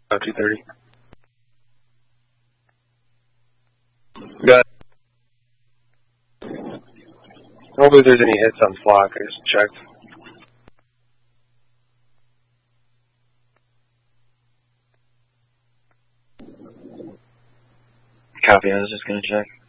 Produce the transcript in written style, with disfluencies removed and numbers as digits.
230. Got it. I don't believe there's any hits on flock. I just checked. Copy, I was just going to check.